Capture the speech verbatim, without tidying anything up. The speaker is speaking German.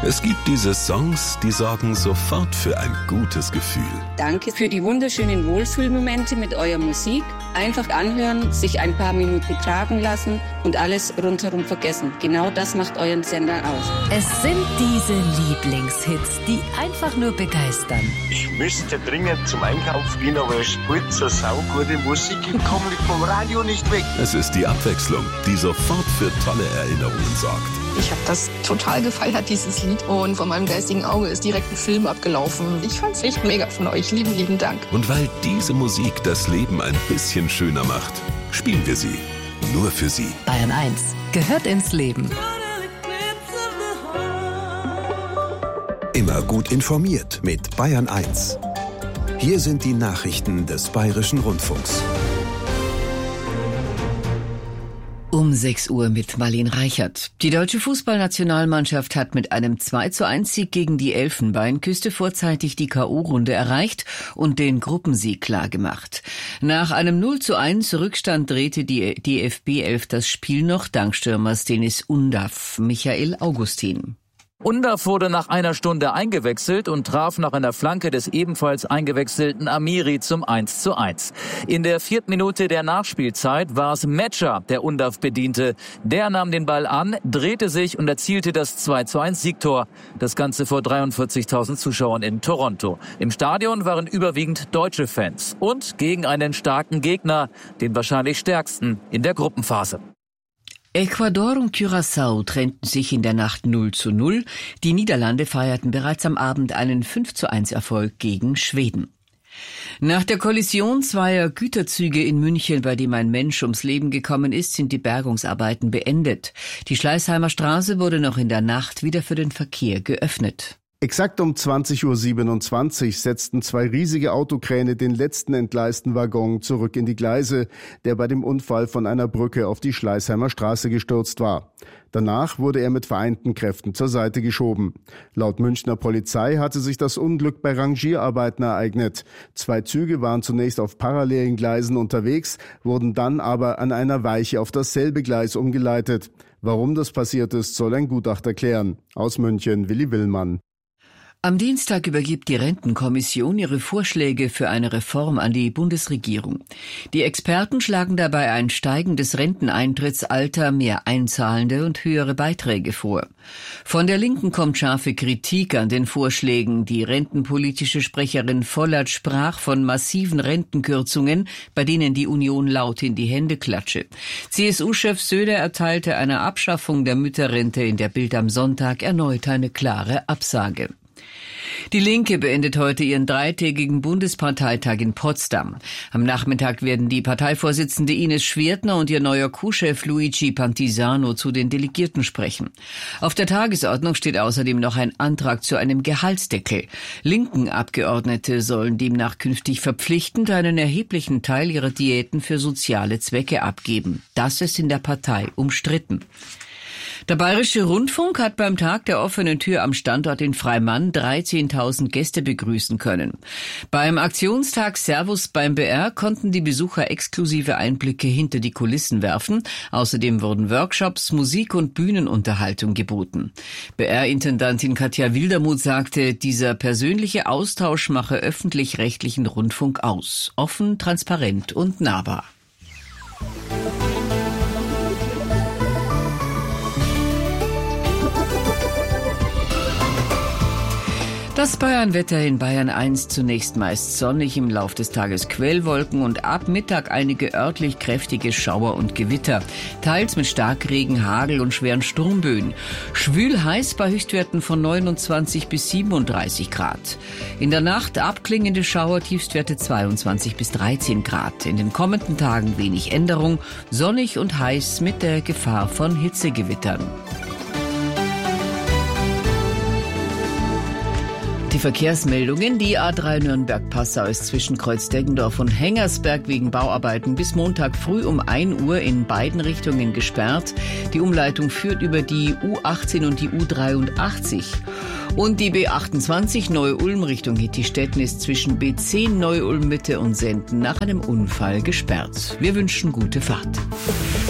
Es gibt diese Songs, die sorgen sofort für ein gutes Gefühl. Danke für die wunderschönen Wohlfühlmomente mit eurer Musik. Einfach anhören, sich ein paar Minuten tragen lassen und alles rundherum vergessen. Genau das macht euren Sender aus. Es sind diese Lieblingshits, die einfach nur begeistern. Ich müsste dringend zum Einkaufen gehen, aber es spielt so saugute Musik. Ich komme vom Radio nicht weg. Es ist die Abwechslung, die sofort für tolle Erinnerungen sorgt. Ich habe das total gefeiert, dieses Lied. Und vor meinem geistigen Auge ist direkt ein Film abgelaufen. Ich fand's echt mega von euch. Lieben, lieben Dank. Und weil diese Musik das Leben ein bisschen schöner macht, spielen wir sie nur für Sie. Bayern eins gehört ins Leben. Immer gut informiert mit Bayern eins. Hier sind die Nachrichten des Bayerischen Rundfunks. Um sechs Uhr mit Marlene Reichert. Die deutsche Fußballnationalmannschaft hat mit einem zwei zu eins Sieg gegen die Elfenbeinküste vorzeitig die K O-Runde erreicht und den Gruppensieg klargemacht. Nach einem null zu eins Rückstand drehte die D F B elf das Spiel noch dank Stürmers Deniz Undav. Michael Augustin. Undav wurde nach einer Stunde eingewechselt und traf nach einer Flanke des ebenfalls eingewechselten Amiri zum eins zu eins. In der vierten Minute der Nachspielzeit war es Metscher, der Undav bediente. Der nahm den Ball an, drehte sich und erzielte das zwei zu eins Siegtor. Das Ganze vor dreiundvierzigtausend Zuschauern in Toronto. Im Stadion waren überwiegend deutsche Fans und gegen einen starken Gegner, den wahrscheinlich stärksten in der Gruppenphase. Ecuador und Curaçao trennten sich in der Nacht null zu null. Die Niederlande feierten bereits am Abend einen fünf zu eins Erfolg gegen Schweden. Nach der Kollision zweier Güterzüge in München, bei dem ein Mensch ums Leben gekommen ist, sind die Bergungsarbeiten beendet. Die Schleißheimer Straße wurde noch in der Nacht wieder für den Verkehr geöffnet. Exakt um zwanzig Uhr siebenundzwanzig setzten zwei riesige Autokräne den letzten entgleisten Waggon zurück in die Gleise, der bei dem Unfall von einer Brücke auf die Schleißheimer Straße gestürzt war. Danach wurde er mit vereinten Kräften zur Seite geschoben. Laut Münchner Polizei hatte sich das Unglück bei Rangierarbeiten ereignet. Zwei Züge waren zunächst auf parallelen Gleisen unterwegs, wurden dann aber an einer Weiche auf dasselbe Gleis umgeleitet. Warum das passiert ist, soll ein Gutachter klären. Aus München, Willi Willmann. Am Dienstag übergibt die Rentenkommission ihre Vorschläge für eine Reform an die Bundesregierung. Die Experten schlagen dabei ein steigendes Renteneintrittsalter, mehr Einzahlende und höhere Beiträge vor. Von der Linken kommt scharfe Kritik an den Vorschlägen. Die rentenpolitische Sprecherin Vollert sprach von massiven Rentenkürzungen, bei denen die Union laut in die Hände klatsche. C S U-Chef Söder erteilte einer Abschaffung der Mütterrente in der Bild am Sonntag erneut eine klare Absage. Die Linke beendet heute ihren dreitägigen Bundesparteitag in Potsdam. Am Nachmittag werden die Parteivorsitzende Ines Schwertner und ihr neuer Co-Chef Luigi Pantisano zu den Delegierten sprechen. Auf der Tagesordnung steht außerdem noch ein Antrag zu einem Gehaltsdeckel. Linken Abgeordnete sollen demnach künftig verpflichtend einen erheblichen Teil ihrer Diäten für soziale Zwecke abgeben. Das ist in der Partei umstritten. Der Bayerische Rundfunk hat beim Tag der offenen Tür am Standort in Freimann dreizehntausend Gäste begrüßen können. Beim Aktionstag Servus beim B R konnten die Besucher exklusive Einblicke hinter die Kulissen werfen. Außerdem wurden Workshops, Musik und Bühnenunterhaltung geboten. B R-Intendantin Katja Wildermuth sagte, dieser persönliche Austausch mache öffentlich-rechtlichen Rundfunk aus. Offen, transparent und nahbar. Das Bayernwetter in Bayern eins, zunächst meist sonnig, im Lauf des Tages Quellwolken und ab Mittag einige örtlich kräftige Schauer und Gewitter. Teils mit Starkregen, Hagel und schweren Sturmböen. Schwül heiß bei Höchstwerten von neunundzwanzig bis siebenunddreißig Grad. In der Nacht abklingende Schauer, Tiefstwerte zweiundzwanzig bis dreizehn Grad. In den kommenden Tagen wenig Änderung, sonnig und heiß mit der Gefahr von Hitzegewittern. Die Verkehrsmeldungen. Die A drei Nürnberg-Passau ist zwischen Kreuz-Deggendorf und Hengersberg wegen Bauarbeiten bis Montag früh um ein Uhr in beiden Richtungen gesperrt. Die Umleitung führt über die U achtzehn und die U dreiundachtzig. Und die B achtundzwanzig Neu-Ulm Richtung Hittistetten ist zwischen B zehn Neu-Ulm Mitte und Senden nach einem Unfall gesperrt. Wir wünschen gute Fahrt.